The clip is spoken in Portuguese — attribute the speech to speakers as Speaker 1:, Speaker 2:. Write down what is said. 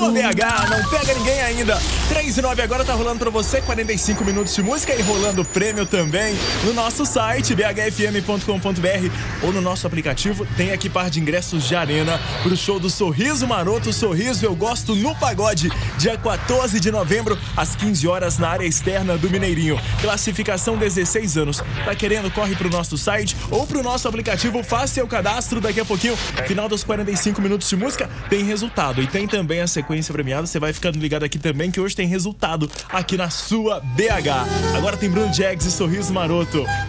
Speaker 1: sua BH, não pega ninguém ainda. 3 e 9 agora tá rolando pra você 45 minutos de música e rolando prêmio também no nosso site bhfm.com.br ou no nosso aplicativo. Tem aqui par de ingressos de arena pro show do Sorriso Maroto, Sorriso Eu Gosto no Pagode, dia 14 de novembro às 15 horas na área externa do Mineirinho. Classificação 16 anos. Tá querendo? Corre pro nosso site ou pro nosso aplicativo, faça seu cadastro. Daqui a pouquinho, final dos 45 minutos de música, tem resultado. E tem também a sequência premiada. Você vai ficando ligado aqui também que hoje tem resultado aqui na sua BH. Agora tem Bruno Jaggs e Sorriso Maroto.